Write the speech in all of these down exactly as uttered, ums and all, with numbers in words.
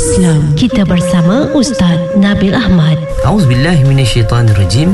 Islam. Kita bersama Ustaz Nabil Ahmad. Auzubillahi minasyaitanirrajim.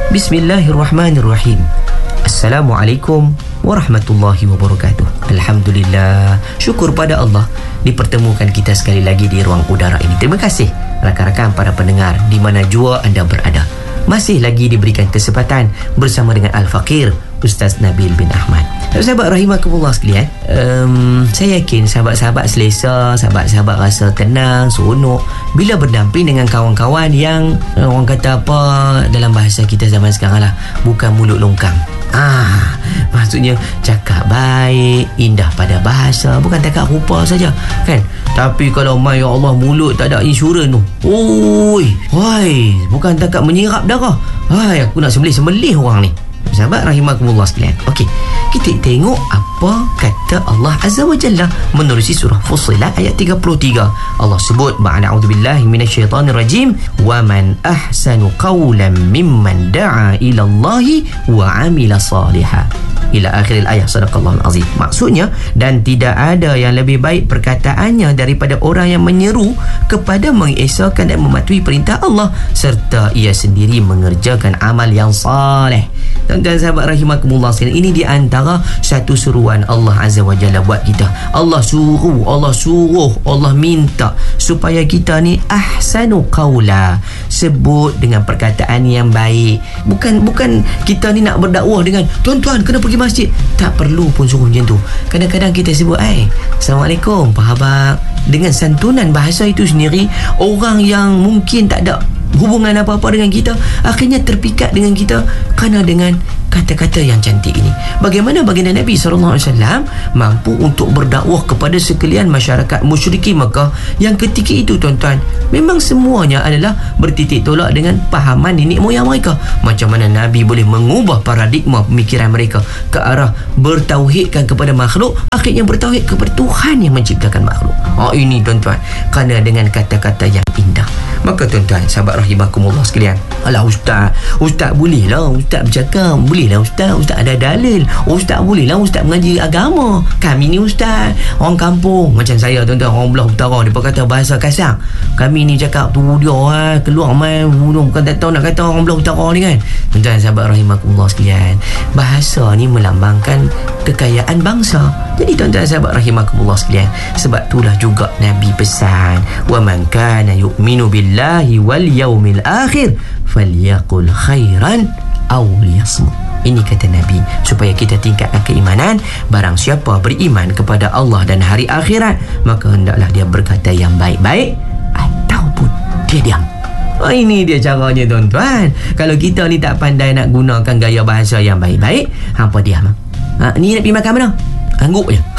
Bismillahirrahmanirrahim. Assalamualaikum warahmatullahi wabarakatuh. Alhamdulillah, syukur pada Allah dipertemukan kita sekali lagi di ruang udara ini. Terima kasih rakan-rakan para pendengar di mana jua anda berada. Masih lagi diberikan kesempatan bersama dengan Al-Faqir Ustaz Nabil bin Ahmad. Sahabat rahimakumullah sekalian, um, saya yakin sahabat-sahabat selesa, sahabat-sahabat rasa tenang, seronok bila berdamping dengan kawan-kawan yang uh, orang kata apa dalam bahasa kita zaman sekarang lah, bukan mulut longkang. Ah, maksudnya cakap baik, indah pada bahasa, bukan takat rupa saja, kan? Tapi kalau mai ya Allah mulut tak ada insurans tu. Oi, woi, bukan takat menyirap darah. Hai, aku nak sembelih-sembelih orang ni. Sahabat rahimakumullah sekalian. Okey, kita tengok apa kata Allah Azza wa Jalla menerusi surah Fussilat ayat tiga puluh tiga. Allah sebut ba'da a'udzubillahi minasyaitanirrajim, wa man ahsanu qawlan mimman da'a ila Allahi wa 'amila salihan. Ila akhir ayat. Sadaqallahul azim. Maksudnya, dan tidak ada yang lebih baik perkataannya daripada orang yang menyeru kepada mengesahkan dan mematuhi perintah Allah serta ia sendiri mengerjakan amal yang saleh. Tuan-tuan sahabat rahimakumullah sekalian, ini di antara satu seruan Allah Azza wa Jalla buat kita. Allah suruh, Allah suruh, Allah minta supaya kita ni ahsanu qawla, sebut dengan perkataan yang baik. Bukan bukan kita ni nak berdakwah dengan tuan-tuan kena pergi masjid. Tak perlu pun suruh macam tu. Kadang-kadang kita sebut, "Ai, Assalamualaikum, Pak Habak." Dengan santunan bahasa itu sendiri, orang yang mungkin tak ada hubungan apa-apa dengan kita akhirnya terpikat dengan kita kerana dengan kata-kata yang cantik ini. Bagaimana baginda Nabi sallallahu alaihi wasallam mampu untuk berdakwah kepada sekalian masyarakat musyrikin Makkah yang ketika itu, tuan-tuan, memang semuanya adalah bertitik tolak dengan pahaman nenek moyang mereka. Macam mana Nabi boleh mengubah paradigma pemikiran mereka ke arah bertauhidkan kepada makhluk, akhirnya bertauhid kepada Tuhan yang menciptakan makhluk. Oh, ini tuan-tuan, kerana dengan kata-kata yang indah. Maka tuan-tuan sahabat rahimakumullah sekalian, alah ustaz, ustaz bolehlah ustaz bercakap, bolehlah ustaz, ustaz ada dalil, ustaz bolehlah ustaz mengaji agama. Kami ni ustaz orang kampung macam saya, tuan-tuan, orang belah utara, dia kata bahasa kasar. Kami ni cakap tu dia eh, keluar main bukan tak tahu nak kata orang belah utara ni, kan? Tuan-tuan sahabat rahimakumullah sekalian, bahasa ni melambangkan kekayaan bangsa. Jadi tuan-tuan sahabat rahimakumullah sekalian, sebab itulah juga Nabi pesan, wa man kana yu'minu billahi wal yaumil akhir falyaqul khairan aw liyasmut. Ini kata Nabi, supaya kita tingkatkan keimanan. Barang siapa beriman kepada Allah dan hari akhirat, maka hendaklah dia berkata yang baik-baik ataupun dia diam. Oh, ini dia caranya, tuan-tuan. Kalau kita ni tak pandai nak gunakan gaya bahasa yang baik-baik, hampa diam. Ha, ni nak pergi makan mana? Angguk je.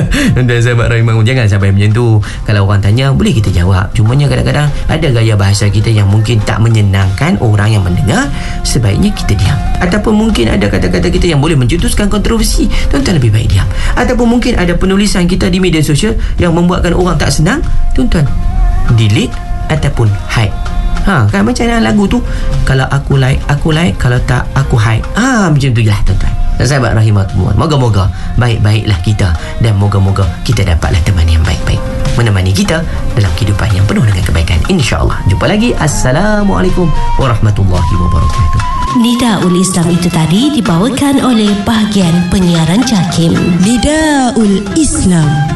Dan sahabat rahimahum, jangan sampai macam tu. Kalau orang tanya, boleh kita jawab. Cumanya kadang-kadang ada gaya bahasa kita yang mungkin tak menyenangkan orang yang mendengar, sebaiknya kita diam. Ataupun mungkin ada kata-kata kita yang boleh mencetuskan kontroversi, tuan-tuan lebih baik diam. Ataupun mungkin ada penulisan kita di media sosial yang membuatkan orang tak senang, tuan-tuan delete ataupun hide. Ha, kan macam dalam lagu tu, kalau aku like, aku like, kalau tak aku hide. Ha, macam tu je lah, tuan-tuan. Sahabat rahimakumullah, moga-moga baik-baiklah kita, dan moga-moga kita dapatlah teman yang baik-baik menemani kita dalam kehidupan yang penuh dengan kebaikan, insya-Allah. Jumpa lagi. Assalamualaikum warahmatullahi wabarakatuh. Nidaul Islam itu tadi dibawakan oleh bahagian penyiaran JAKIM. Nidaul Islam.